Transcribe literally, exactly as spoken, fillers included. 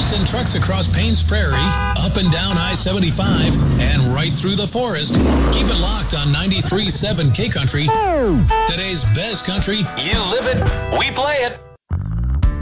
send trucks across Paynes Prairie, up and down I seventy-five, and right through the forest. Keep it locked on ninety-three point seven K Country. Today's best country. You live it, we play it.